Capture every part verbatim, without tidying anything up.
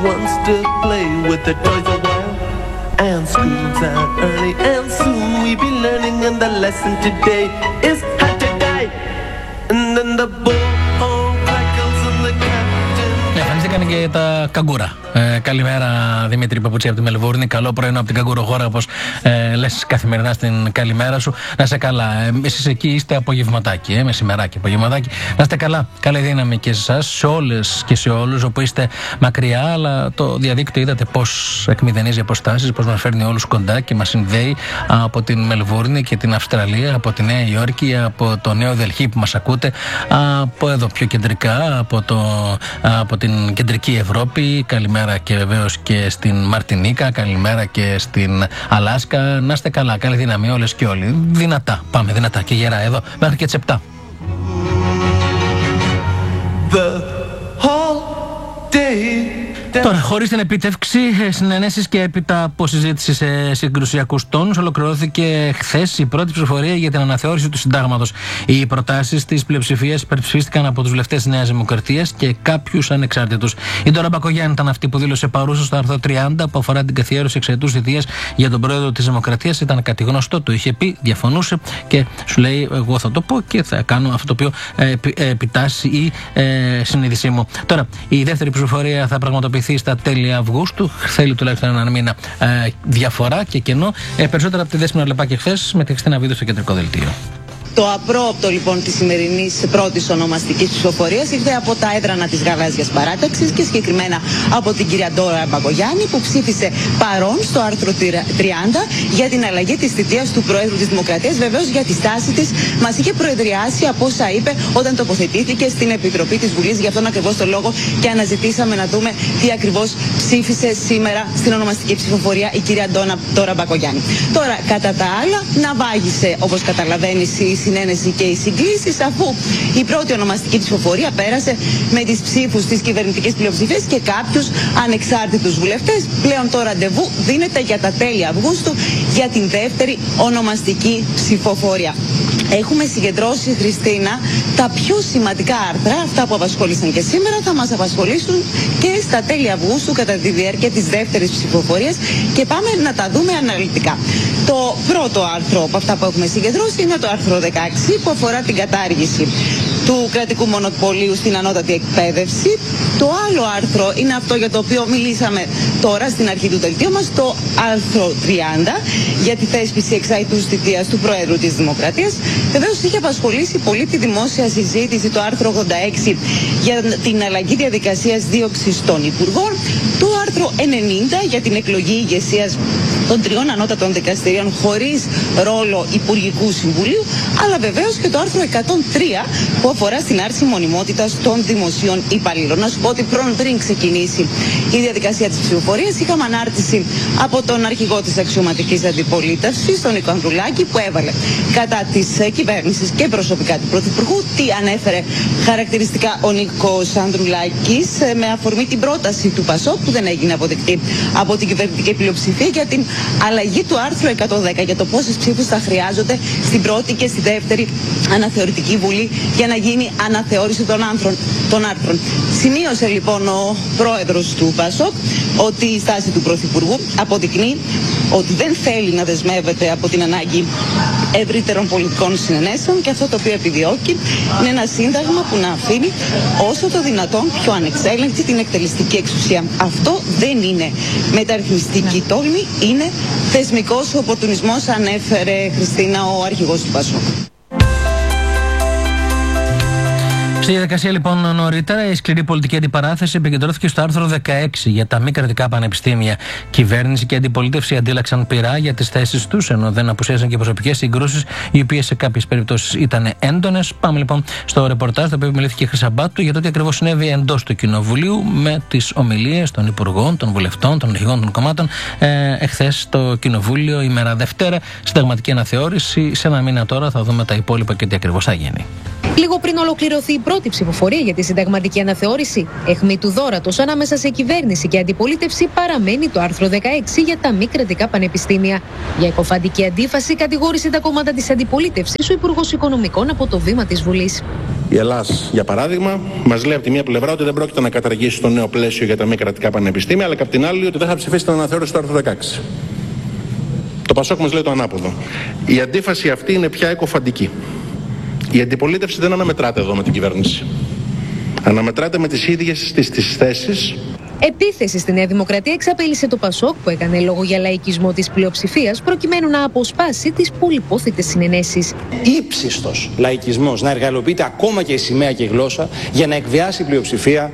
wants to play with the toys a while. And school's out early and soon we be learning, and the lesson today is how to die. And then the bullhorn crackles and the captain... Εμφανίστηκαν και τα καγκούρα. Ε, καλημέρα Δημήτρη Παπουτσί από τη Μελβούρνη. Καλό πρωινό από την καγκουροχώρα, όπως ε, λες καθημερινά στην καλημέρα σου. Να είστε καλά. Ε, εσείς εκεί είστε απογευματάκι, ε, μεσημεράκι, απογευματάκι. Να είστε καλά. Καλή δύναμη και σε εσάς, σε όλες και σε όλους όπου είστε μακριά. Αλλά το διαδίκτυο είδατε πώς εκμηδενίζει αποστάσεις, πώς μας φέρνει όλους κοντά και μας συνδέει από την Μελβούρνη και την Αυστραλία, από τη Νέα Υόρκη, από το Νέο Δελχή που μας ακούτε, από εδώ πιο κεντρικά, από, το, από την κεντρική Ευρώπη. Καλημέρα και βεβαίως και στην Μαρτινίκα, καλημέρα και στην Αλάσκα. Να είστε καλά, καλή δύναμη όλες και όλοι. Δυνατά, πάμε δυνατά και γερά εδώ μέχρι και τις επτά. The whole day. Τώρα, χωρίς την επίτευξη συνενέσεις και έπειτα από συζήτηση σε συγκρουσιακούς τόνους, ολοκληρώθηκε χθες η πρώτη ψηφοφορία για την αναθεώρηση του συντάγματος. Οι προτάσεις της πλειοψηφίας υπερψηφίστηκαν από τους βουλευτές της Νέας Δημοκρατίας και κάποιους ανεξάρτητους. Η Ντόρα Μπακογιάννη ήταν αυτή που δήλωσε παρούσα στο άρθρο τριάντα που αφορά την καθιέρωση εξαιτούς θητείας για τον πρόεδρο της Δημοκρατίας. Ήταν κάτι γνωστό, το είχε πει, διαφωνούσε και σου λέει: εγώ θα το πω και θα κάνω αυτό το οποίο ε, ε, επιτάσσει η ε, συνείδησή μου. Τώρα, η δεύτερη ψηφοφορία θα πραγματοποιηθεί στα τέλη Αυγούστου. Θέλει τουλάχιστον έναν μήνα ε, διαφορά και κενό. Ε, περισσότερα από τη Δέσποινα Λεπάκη χθες με τη Χριστίνα Βίδου στο κεντρικό δελτίο. Το απρόοπτο λοιπόν της σημερινής πρώτης ονομαστικής ψηφοφορίας ήρθε από τα έδρανα της Γαλάζιας Παράταξης και συγκεκριμένα από την κυρία Ντόρα Μπακογιάννη, που ψήφισε παρόν στο άρθρο τριάντα για την αλλαγή της θητείας του Προέδρου της Δημοκρατίας. Βεβαίως για τη στάση της μας είχε προεδριάσει από όσα είπε όταν τοποθετήθηκε στην Επιτροπή της Βουλής. Γι' αυτόν ακριβώς το λόγο και αναζητήσαμε να δούμε τι ακριβώς ψήφισε σήμερα στην ονομαστική ψηφοφορία η κυρία Ντόρα Μπακογιάννη. Τώρα, κατά τα άλλα, ναυάγησε, όπως καταλαβαίνεις, η συνένεση και οι συγκλήσεις, αφού η πρώτη ονομαστική ψηφοφορία πέρασε με τις ψήφους της κυβερνητικής πλειοψηφίας και κάποιους ανεξάρτητους βουλευτές. Πλέον το ραντεβού δίνεται για τα τέλη Αυγούστου για την δεύτερη ονομαστική ψηφοφορία. Έχουμε συγκεντρώσει, Χριστίνα, τα πιο σημαντικά άρθρα, αυτά που απασχόλησαν και σήμερα, θα μας απασχολήσουν και στα τέλη Αυγούστου κατά τη διάρκεια της δεύτερης ψηφοφορίας και πάμε να τα δούμε αναλυτικά. Το πρώτο άρθρο από αυτά που έχουμε συγκεντρώσει είναι το άρθρο δεκαέξι που αφορά την κατάργηση του κρατικού μονοπωλίου στην ανώτατη εκπαίδευση. Το άλλο άρθρο είναι αυτό για το οποίο μιλήσαμε τώρα στην αρχή του δελτίου μας, το άρθρο τριάντα για τη θέσπιση εξαετούς θητείας του Προέδρου της Δημοκρατίας. Βεβαίως είχε απασχολήσει πολύ τη δημόσια συζήτηση το άρθρο ογδόντα έξι για την αλλαγή διαδικασίας δίωξης των Υπουργών, το άρθρο ενενήντα για την εκλογή ηγεσίας των τριών ανώτατων δικαστηρίων χωρίς ρόλο Υπουργικού Συμβουλίου, αλλά βεβαίως και το άρθρο εκατόν τρία που αφορά στην άρση μονιμότητας των δημοσίων υπαλλήλων. Να σου πω ότι πριν ξεκινήσει η διαδικασία της ψηφοφορίας είχαμε ανάρτηση από τον αρχηγό της αξιωματικής αντιπολίτευσης, τον Νίκο Ανδρουλάκη, που έβαλε κατά της κυβέρνησης και προσωπικά του Πρωθυπουργού. Τι ανέφερε χαρακτηριστικά ο Νίκος Ανδρουλάκης με αφορμή την πρόταση του ΠΑΣΟΚ που δεν έγινε αποδεκτή από την κυβερνητική πλειοψηφία για την αλλαγή του άρθρου εκατόν δέκα για το πόσες ψήφους θα χρειάζονται στην πρώτη και στη δεύτερη αναθεωρητική βουλή για να γίνει αναθεώρηση των, άνθρων, των άρθρων. Σημείωσε λοιπόν ο πρόεδρος του ΠΑΣΟΚ ότι η στάση του Πρωθυπουργού αποδεικνύει ότι δεν θέλει να δεσμεύεται από την ανάγκη ευρύτερων πολιτικών συνενέσεων και αυτό το οποίο επιδιώκει είναι ένα σύνταγμα που να αφήνει όσο το δυνατόν πιο ανεξέλεγκτη την εκτελεστική εξουσία. Αυτό δεν είναι μεταρρυθμιστική τόλμη, είναι θεσμικός οπορτουνισμός, ανέφερε, Χριστίνα, ο αρχηγός του ΠΑΣΟΚ. Στη διαδικασία λοιπόν νωρίτερα η σκληρή πολιτική αντιπαράθεση επικεντρώθηκε στο άρθρο δεκαέξι για τα μη κρατικά πανεπιστήμια. Κυβέρνηση και αντιπολίτευση αντίλαξαν πειρά για τις θέσεις τους, ενώ δεν απουσίασαν και προσωπικές συγκρούσεις, οι οποίες σε κάποιες περιπτώσεις ήταν έντονες. Πάμε λοιπόν στο ρεπορτάζ, το οποίο επιμελήθηκε η Χρυσαμπάτου για το τι ακριβώς συνέβη εντός του Κοινοβουλίου με τις ομιλίες των Υπουργών, των Βουλευτών, των αρχηγών των κομμάτων ε, εχθές στο Κοινοβούλιο, ημέρα Δευτέρα, συνταγματική αναθεώρηση. Σε ένα μήνα τώρα θα δούμε τα υπόλοιπα και τι ακριβώς θα γίνει. Λίγο πριν ολοκληρωθεί η πρώτη ψηφοφορία για τη συνταγματική αναθεώρηση, αιχμή του δώρατος ανάμεσα σε κυβέρνηση και αντιπολίτευση παραμένει το άρθρο δεκαέξι για τα μη κρατικά πανεπιστήμια. Για εκοφαντική αντίφαση κατηγόρησε τα κόμματα της αντιπολίτευσης ο Υπουργός Οικονομικών από το βήμα της Βουλής. Η Ελλάς, για παράδειγμα, μας λέει από τη μία πλευρά ότι δεν πρόκειται να καταργήσει το νέο πλαίσιο για τα μη κρατικά πανεπιστήμια, αλλά και από την άλλη ότι δεν θα ψηφίσει την αναθεώρηση του άρθρου δεκαέξι. Το Πασόκ μας λέει το ανάποδο. Η αντίφαση αυτή είναι πια εκοφαντική. Η αντιπολίτευση δεν αναμετράται εδώ με την κυβέρνηση. Αναμετράται με τις ίδιες τις, τις θέσεις. Επίθεση στη Νέα Δημοκρατία εξαπέλυσε το Πασόκ, που έκανε λόγο για λαϊκισμό της πλειοψηφίας προκειμένου να αποσπάσει τις πολυπόθητες συνενέσεις. Ήψιστος λαϊκισμός να εργαλοποιείται ακόμα και η σημαία και η γλώσσα για να εκβιάσει η πλειοψηφία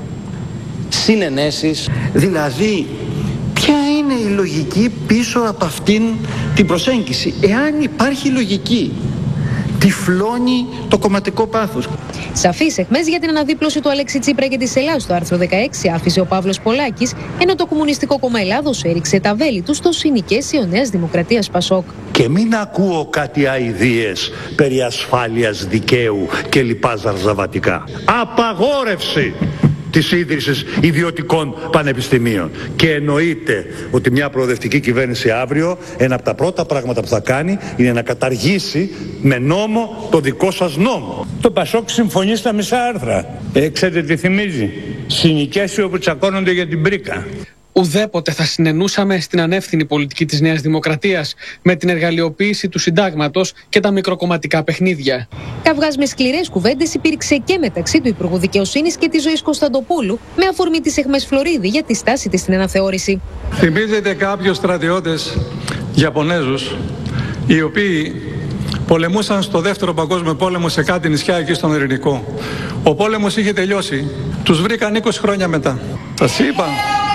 συνενέσεις. Δηλαδή, ποια είναι η λογική πίσω από αυτήν την προσέγγιση? Εάν υπάρχει λογική, τυφλώνει το κομματικό πάθος. Σαφείς αιχμές για την αναδίπλωση του Αλέξη Τσίπρα και της Ελλάδας στο άρθρο δεκαέξι άφησε ο Παύλος Πολάκης, ενώ το Κομμουνιστικό Κόμμα Ελλάδος έριξε τα βέλη του στο συνοικέσιο Νέας Δημοκρατίας Πασόκ. Και μην ακούω κάτι αηδίες περί ασφάλειας δικαίου και λοιπά ζαρζαβατικά. Απαγόρευση της ίδρυσης ιδιωτικών πανεπιστημίων. Και εννοείται ότι μια προοδευτική κυβέρνηση αύριο, ένα από τα πρώτα πράγματα που θα κάνει είναι να καταργήσει με νόμο το δικό σας νόμο. Το Πασόκ συμφωνεί στα μισά άρθρα. Ε, ξέρετε τι θυμίζει? Συνοικέσιο που τσακώνονται για την πρίκα. Ουδέποτε θα συνενούσαμε στην ανεύθυνη πολιτική της Νέας Δημοκρατίας με την εργαλειοποίηση του συντάγματος και τα μικροκομματικά παιχνίδια. Καυγάς με σκληρές κουβέντες υπήρξε και μεταξύ του Υπουργού Δικαιοσύνης και της Ζωής Κωνσταντοπούλου, με αφορμή τις αιχμές Φλωρίδη για τη στάση της στην αναθεώρηση. Θυμίζεται κάποιους στρατιώτες Ιαπωνέζους, οι οποίοι πολεμούσαν στο δεύτερο παγκόσμιο πόλεμο σε κάτι νησιά εκεί στον Ειρηνικό. Ο πόλεμος είχε τελειώσει. Τους βρήκαν είκοσι χρόνια μετά. Σας είπα.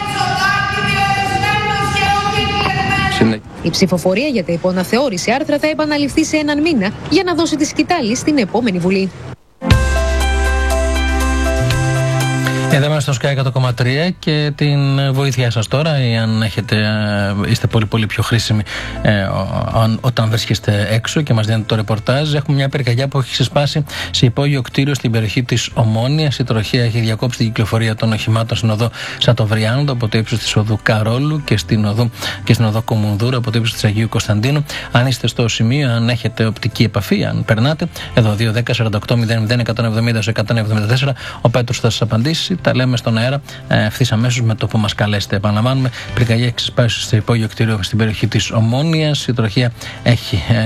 Η ψηφοφορία για τα υποαναθεώρηση άρθρα θα επαναληφθεί σε έναν μήνα για να δώσει τη σκητάλη στην επόμενη Βουλή. Εδώ είμαστε στο Sky εκατό κόμμα τρία και την βοήθειά σας τώρα, ή αν έχετε, είστε πολύ πολύ πιο χρήσιμοι ε, όταν βρίσκεστε έξω και μας δίνετε το ρεπορτάζ. Έχουμε μια πυρκαγιά που έχει ξεσπάσει σε υπόγειο κτίριο στην περιοχή της Ομόνοιας. Η τροχέα έχει διακόψει την κυκλοφορία των οχημάτων στην οδό Σατοβριάνου από το ύψος της οδού Καρόλου και στην οδό, και στην οδό Κομουνδούρου από το ύψος της Αγίου Κωνσταντίνου. Αν είστε στο σημείο, αν έχετε οπτική επαφή, αν περνάτε, εδώ δύο δέκα σαράντα οκτώ μηδέν μηδέν εκατόν εβδομήντα εκατόν εβδομήντα τέσσερα, ο Πέτρος θα σας απαντήσει. Τα λέμε στον αέρα ευθύς αμέσως με το που μας καλέσετε. Επαναλαμβάνουμε, πυρκαγιά έχει ξεσπάσει στο υπόγειο κτίριο στην περιοχή της Ομόνοιας. Η τροχέα έχει ε,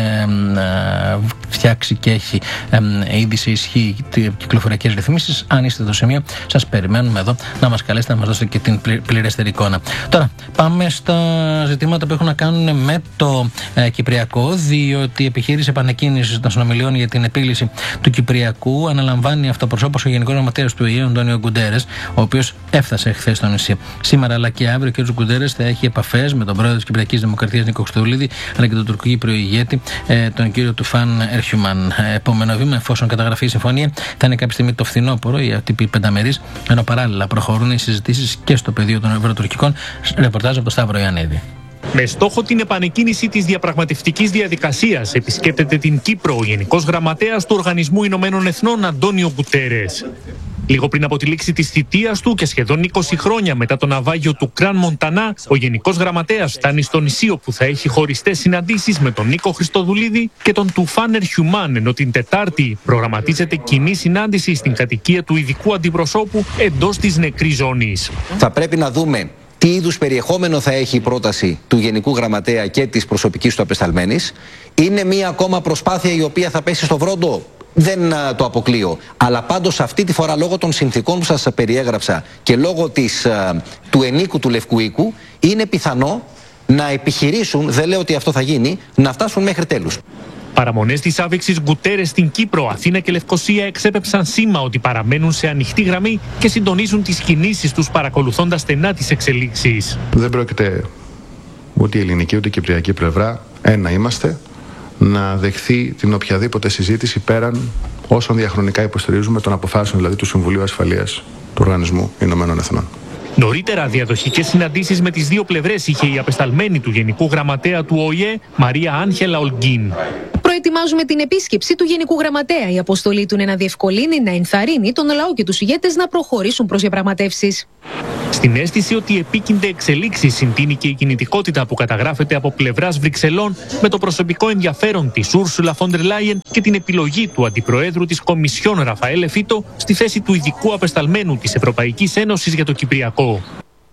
ε, φτιάξει και έχει ε, ήδη σε ισχύ κυκλοφοριακές ρυθμίσεις. Αν είστε στο σημείο, σας περιμένουμε εδώ να μας καλέσετε, να μας δώσετε και την πληρέστερη εικόνα. Τώρα, πάμε στα ζητήματα που έχουν να κάνουν με το ε, Κυπριακό, διότι η επιχείρηση επανεκκίνησης των συνομιλιών για την επίλυση του Κυπριακού αναλαμβάνει αυτοπροσώπως ο Γενικός Γραμματέας του ΟΗΕ, ο Αντώνιο Γκουντέρες, ο οποίος έφτασε χθες στο νησί. Σήμερα αλλά και αύριο ο κ. Γκουντέρες θα έχει επαφές με τον πρόεδρο της Κυπριακής Δημοκρατίας Νίκο Χριστοδουλίδη, αλλά και τον τουρκοκύπριο ηγέτη, ε, τον κύριο Τουφάν Ερχιουμάν. Επόμενο βήμα, εφόσον καταγραφεί η συμφωνία, θα είναι κάποια στιγμή το φθινόπωρο, η ατύπη πενταμερής, ενώ παράλληλα προχωρούν οι συζητήσεις και στο πεδίο των ευρωτουρκικών. Ρεπορτάζ από τον Σταύρο Ιαννίδη. Με στόχο την επανεκκίνηση της διαπραγματευτικής διαδικασίας επισκέπτεται την Κύπρο ο Γενικός Γραμματέας του Οργανισμού Ηνωμένων Εθνών Αντώνιο Γκουντέρες. Λίγο πριν από τη λήξη της θητείας του και σχεδόν είκοσι χρόνια μετά το ναυάγιο του Κραν Μοντανά, ο Γενικός Γραμματέας φτάνει στο νησί, όπου θα έχει χωριστές συναντήσεις με τον Νίκο Χριστοδουλίδη και τον Τουφάν Ερχιουμάν, ενώ την Τετάρτη προγραμματίζεται κοινή συνάντηση στην κατοικία του ειδικού αντιπροσώπου εντός της νεκρής ζώνης. Θα πρέπει να δούμε τι είδους περιεχόμενο θα έχει η πρόταση του Γενικού Γραμματέα και της προσωπικής του απεσταλμένης. Είναι μία ακόμα προσπάθεια η οποία θα πέσει στο βρόντο. Δεν α, το αποκλείω. Αλλά πάντως αυτή τη φορά, λόγω των συνθήκων που σας περιέγραψα και λόγω της, α, του ενίκου του Λευκού Οίκου, είναι πιθανό να επιχειρήσουν, δεν λέω ότι αυτό θα γίνει, να φτάσουν μέχρι τέλους. Παραμονές της άφιξης Γκουντέρες στην Κύπρο, Αθήνα και Λευκοσία εξέπεψαν σήμα ότι παραμένουν σε ανοιχτή γραμμή και συντονίζουν τις κινήσεις τους, παρακολουθώντας στενά τις εξελίξεις. Δεν πρόκειται ούτε η ελληνική ούτε η κυπριακή πλευρά, ένα είμαστε, να δεχθεί την οποιαδήποτε συζήτηση πέραν όσων διαχρονικά υποστηρίζουμε, των αποφάσεων δηλαδή του Συμβουλίου Ασφαλείας του Οργανισμού Ηνωμένων Εθνών. Νωρίτερα, διαδοχικές συναντήσεις με τις δύο πλευρές είχε η απεσταλμένη του Γενικού Γραμματέα του ΟΗΕ, Μαρία Άγχελα Ολγκίν. Προετοιμάζουμε την επίσκεψη του Γενικού Γραμματέα. Η αποστολή του είναι να διευκολύνει, να ενθαρρύνει τον λαό και τους ηγέτες να προχωρήσουν προς διαπραγματεύσεις. Στην αίσθηση ότι επίκυνται εξελίξεις συντείνει και η κινητικότητα που καταγράφεται από πλευράς Βρυξελών με το προσωπικό ενδιαφέρον της Ούρσουλα φον ντερ Λάιεν και την επιλογή του Αντιπροέδρου της Κομισιόν Ραφαέλ Φίτο στη θέση του ειδικού απεσταλμένου της Ευρωπαϊκής Ένωσης για το Κυπριακό.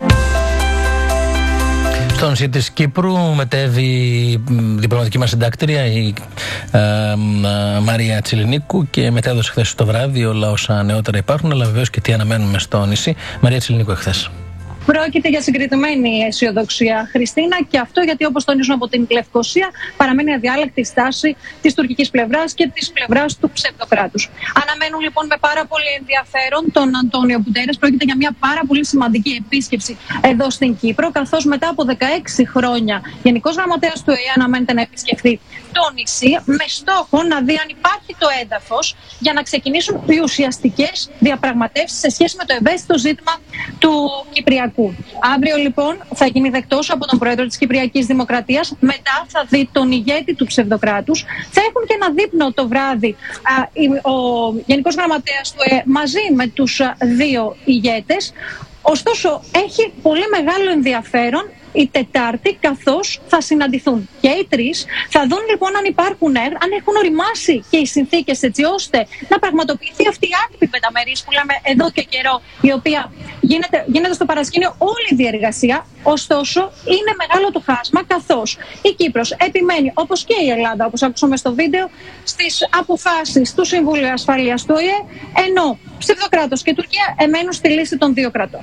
Στο νησί της Κύπρου μετέβη η διπλωματική μας συντάκτρια, η ε, ε, Μαρία Τσιλινίκου, και μετέδωσε χθες το βράδυ όλα όσα νεότερα υπάρχουν, αλλά βεβαίως και τι αναμένουμε στο νησί. Μαρία Τσιλινίκου εχθές. Πρόκειται για συγκεκριμένη αισιοδοξία, Χριστίνα, και αυτό γιατί, όπως τονίζουν από την Λευκοσία, παραμένει αδιάλεκτη στάση της τουρκικής πλευράς και της πλευράς του ψευδοκράτους. Αναμένουν λοιπόν με πάρα πολύ ενδιαφέρον τον Αντώνιο Γκουτέρες. Πρόκειται για μια πάρα πολύ σημαντική επίσκεψη εδώ στην Κύπρο, καθώς μετά από δεκαέξι χρόνια Γενικός Γραμματέας του ΟΗΕ αναμένεται να επισκεφθεί το νησί με στόχο να δει αν υπάρχει το έδαφος για να ξεκινήσουν οι ουσιαστικές διαπραγματεύσεις σε σχέση με το ευαίσθητο ζήτημα του Κυπριακού. Αύριο λοιπόν θα γίνει δεκτός από τον Πρόεδρο της Κυπριακής Δημοκρατίας, μετά θα δει τον ηγέτη του ψευδοκράτους, θα έχουν και ένα δείπνο το βράδυ α, ο Γενικός Γραμματέας του ΟΗΕ μαζί με τους α, δύο ηγέτες. Ωστόσο έχει πολύ μεγάλο ενδιαφέρον η Τετάρτη, καθώς θα συναντηθούν και οι τρεις. Θα δουν λοιπόν αν υπάρχουν, αν έχουν οριμάσει και οι συνθήκες έτσι ώστε να πραγματοποιηθεί αυτή η άτυπη πενταμερής που λέμε εδώ και καιρό, η οποία γίνεται, γίνεται στο παρασκήνιο όλη η διεργασία. Ωστόσο είναι μεγάλο το χάσμα, καθώς η Κύπρος επιμένει, όπως και η Ελλάδα, όπως άκουσαμε στο βίντεο, στις αποφάσεις του Συμβουλίου Ασφαλείας του ΟΗΕ, ενώ ψευδοκράτος και Τουρκία εμένουν στη λύση των δύο κρατών.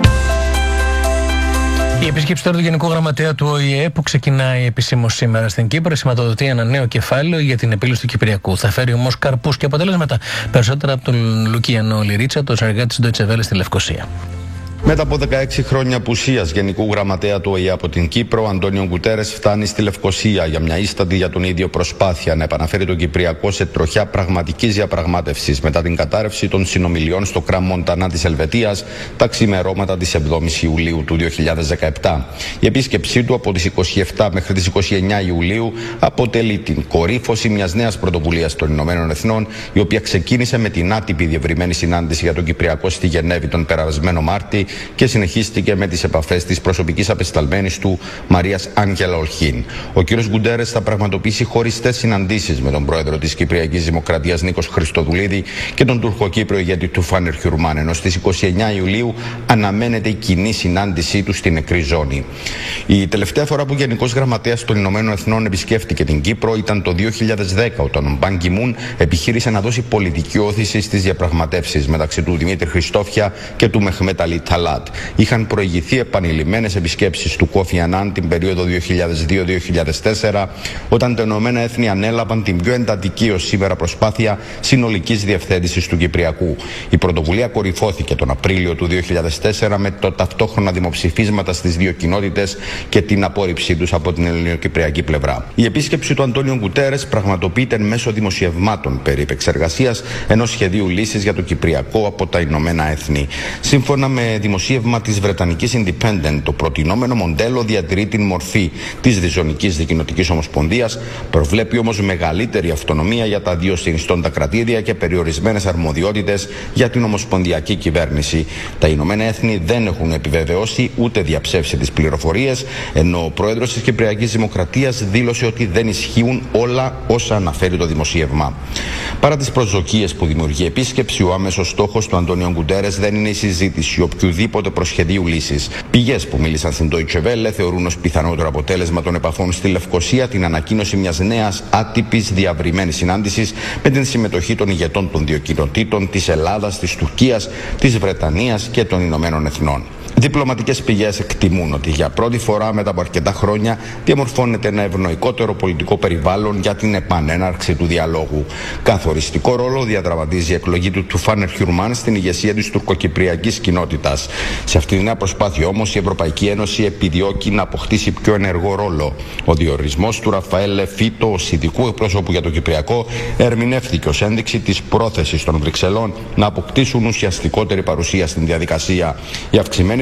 Η επίσκεψη τώρα του Γενικού Γραμματέα του ΟΗΕ, που ξεκινάει επισήμως σήμερα στην Κύπρο, σηματοδοτεί ένα νέο κεφάλαιο για την επίλυση του Κυπριακού. Θα φέρει όμως καρπούς και αποτελέσματα. Περισσότερα από τον Λουκιανό Λιρίτσα, τον συνεργάτη της Deutsche Welle στη Λευκοσία. Μετά από δεκαέξι χρόνια απουσίας Γενικού Γραμματέα του ΟΗΕ από την Κύπρο, ο Αντώνιο Γκουτέρες φτάνει στη Λευκοσία για μια ίστατη για τον ίδιο προσπάθεια να επαναφέρει τον Κυπριακό σε τροχιά πραγματικής διαπραγμάτευσης μετά την κατάρρευση των συνομιλιών στο Κραμ Μοντανά της Ελβετίας τα ξημερώματα της εβδόμης Ιουλίου του δύο χιλιάδες δεκαεπτά. Η επίσκεψή του από τις είκοσι επτά μέχρι τις είκοσι εννέα Ιουλίου αποτελεί την κορύφωση μιας νέας πρωτοβουλίας των Ηνωμένων Εθνών, η οποία ξεκίνησε με την άτυπη διευρυμένη συνάντηση για τον Κυπριακό στη Γενέβη τον περασμένο Μάρτη και συνεχίστηκε με τις επαφές της προσωπικής απεσταλμένης του Μαρίας Άγγελα Ολχίν. Ο κ. Γκουτέρες θα πραγματοποιήσει χωριστές συναντήσεις με τον πρόεδρο της Κυπριακής Δημοκρατίας Νίκο Χριστοδουλίδη και τον Τουρκοκύπριο ηγέτη Τουφάνερ Χιουρμάν, ενώ στις είκοσι εννέα Ιουλίου αναμένεται η κοινή συνάντησή του στην νεκρή ζώνη. Η τελευταία φορά που ο Γενικός Γραμματέας των Ηνωμένων Εθνών επισκέφτηκε την Κύπρο ήταν το δύο χιλιάδες δέκα, όταν ο Μπαν Κι Μουν επιχείρησε να δώσει πολιτική όθηση στις διαπραγματεύσεις μεταξύ του Δημήτρη Χριστόφια και του Μεχμέτ Αλί Ταλάτ. Είχαν προηγηθεί επανειλημμένες επισκέψεις του Κόφι Ανάν την περίοδο δύο χιλιάδες δύο με δύο χιλιάδες τέσσερα, όταν τα Ηνωμένα Έθνη ανέλαβαν την πιο εντατική ως σήμερα προσπάθεια συνολικής διευθέτησης του Κυπριακού. Η πρωτοβουλία κορυφώθηκε τον Απρίλιο του δύο χιλιάδες τέσσερα με το ταυτόχρονα δημοψηφίσματα στις δύο κοινότητες και την απόρριψή τους από την ελληνοκυπριακή πλευρά. Η επίσκεψη του Αντώνιο Γκουτέρες πραγματοποιείται μέσω δημοσιευμάτων περί επεξεργασίας ενός σχεδίου λύσης για το Κυπριακό από τα Ηνωμένα Έθνη. Σύμφωνα με δημοσίευμα της Βρετανικής Independent, το προτινόμενο μοντέλο διατηρεί την μορφή της Διζωνικής Δικοινοτικής Ομοσπονδίας, προβλέπει όμως μεγαλύτερη αυτονομία για τα δύο συνιστώντα κρατήδια και περιορισμένες αρμοδιότητες για την ομοσπονδιακή κυβέρνηση. Τα Ηνωμένα Έθνη δεν έχουν επιβεβαιώσει ούτε διαψεύσει τις πληροφορίες, ενώ ο πρόεδρος της Κυπριακής Δημοκρατίας δήλωσε ότι δεν ισχύουν όλα όσα αναφέρει το δημοσίευμα. Παρά τις προσδοκίες που δημιουργεί η επίσκεψη, ο άμεσος στόχος του Αντώνιο Γκουτέρες δεν είναι η συζήτηση οποιοδήποτε προσχεδίου λύσης. Πηγές που μίλησαν στην Deutsche Welle θεωρούν ως πιθανότερο αποτέλεσμα των επαφών στη Λευκοσία την ανακοίνωση μιας νέας άτυπης διαβρυμένης συνάντησης με την συμμετοχή των ηγετών των δύο κοινοτήτων, της Ελλάδας, της Τουρκίας, της Βρετανίας και των Ηνωμένων Εθνών. Διπλωματικές πηγές εκτιμούν ότι για πρώτη φορά μετά από αρκετά χρόνια διαμορφώνεται ένα ευνοϊκότερο πολιτικό περιβάλλον για την επανέναρξη του διαλόγου. Καθοριστικό ρόλο διαδραματίζει η εκλογή του Τουφάνερ Χιουρμάν στην ηγεσία της τουρκοκυπριακής κοινότητας. Σε αυτή τη νέα προσπάθεια όμως η Ευρωπαϊκή Ένωση επιδιώκει να αποκτήσει πιο ενεργό ρόλο. Ο διορισμός του Ραφαέλ Φίτο ως ειδικού εκπρόσωπου για το Κυπριακό ερμηνεύτηκε ως ένδειξη της πρόθεσης των Βρυξελών να αποκτήσουν ουσιαστικότερη παρουσία στην διαδικασία. Η αυξημένη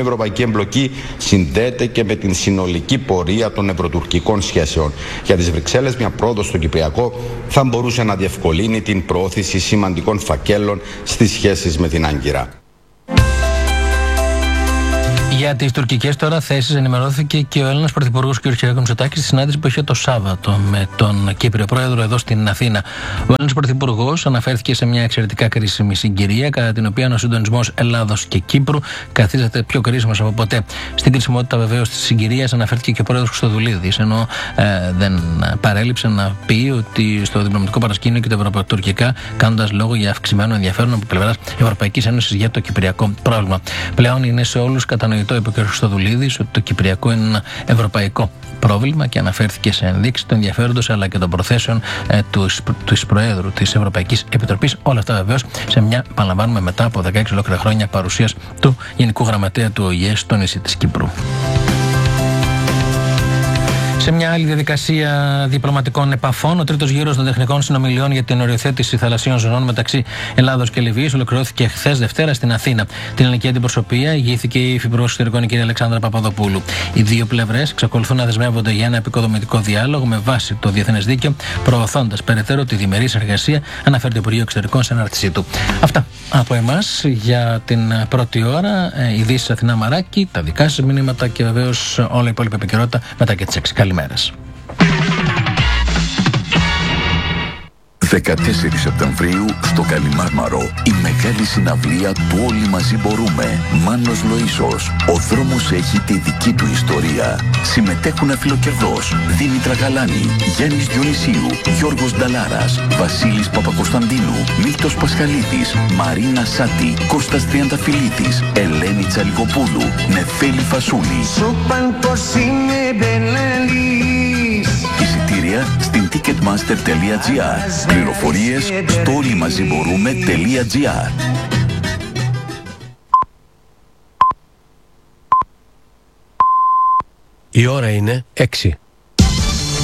ευρωπαϊκή εμπλοκή συνδέεται και με την συνολική πορεία των ευρωτουρκικών σχέσεων. Για τις Βρυξέλλες, μια πρόοδος στο Κυπριακό θα μπορούσε να διευκολύνει την προώθηση σημαντικών φακέλων στις σχέσεις με την Άγκυρα. Για τις τουρκικές τώρα θέσεις ενημερώθηκε και ο Έλληνας Πρωθυπουργός κ. Κυριάκος Μητσοτάκης στη συνάντηση που είχε το Σάββατο με τον Κύπριο Πρόεδρο εδώ στην Αθήνα. Ο Έλληνας Πρωθυπουργός αναφέρθηκε σε μια εξαιρετικά κρίσιμη συγκυρία, κατά την οποία ο συντονισμός Ελλάδος και Κύπρου καθίζεται πιο κρίσιμος από ποτέ. Στην κρισιμότητα βεβαίως της συγκυρίας αναφέρθηκε και ο Πρόεδρος Χριστοδουλίδης, ενώ ε, δεν παρέλειψε να πει ότι στο διπλωματικό παρασκήνιο και τα ευρωπαϊκά, κάνοντας λόγο για αυξημένο ενδιαφέρον από πλευράς Ευρωπαϊκής Ένωσης για το κυπριακό πρόβλημα. Πλέον είναι σε όλους κατανοητό, είπε ο κ. Χριστοδουλίδης, ότι το Κυπριακό είναι ένα ευρωπαϊκό πρόβλημα και αναφέρθηκε σε ενδείξεις του ενδιαφέροντος αλλά και των προθέσεων ε, του, του Προέδρου της Ευρωπαϊκής Επιτροπής. Όλα αυτά βεβαίως σε μια, επαναλαμβάνουμε, μετά από δεκαέξι ολόκληρα χρόνια παρουσίας του Γενικού Γραμματέα του Ο Η Ε στο νησί της Κύπρου. Σε μια άλλη διαδικασία διπλωματικών επαφών, ο τρίτος γύρος των τεχνικών συνομιλιών για την οριοθέτηση θαλασσίων ζωνών μεταξύ Ελλάδος και Λιβύης ολοκληρώθηκε χθες Δευτέρα στην Αθήνα. Την ελληνική αντιπροσωπεία ηγήθηκε η Υφυπουργός Εξωτερικών, η κυρία Αλεξάνδρα Παπαδοπούλου. Οι δύο πλευρές εξακολουθούν να δεσμεύονται για ένα επικοδομητικό διάλογο με βάση το διεθνές δίκαιο, προωθώντας περαιτέρω τη διμερή συνεργασία, αναφέρει το Υπουργείο Εξωτερικών σε ανάρτησή του. Αυτά από εμάς για την πρώτη ώρα. Ειδήσεις Αθηνά Μαράκη, τα δικά σας μηνύματα και βεβαίως όλα η υπόλοιπη επικαιρότητα μετά και τις έξι. Καλημέρας. δεκατέσσερις Σεπτεμβρίου στο Καλιμάρμαρο η μεγάλη συναυλία του Όλοι Μαζί Μπορούμε. Μάνος Λοΐσος. Ο δρόμος έχει τη δική του ιστορία. Συμμετέχουν Αφιλοκερδός, Δήμητρα Γαλάνη, Γιάννης Διονυσίου, Γιώργος Νταλάρας, Βασίλης Παπακοσταντίνου, Μίλτος Πασχαλίδης, Μαρίνα Σάτη, Κώστας Τριανταφυλλίδης, Ελένη Τσαλικοπούλου, Νεφέλη Φασούλη. Εισιτήρια στην ticketmaster τελεία τζι άρ. Πληροφορίες στο όλοιμαζιμπορούμε τελεία τζι άρ. Η ώρα είναι έξι.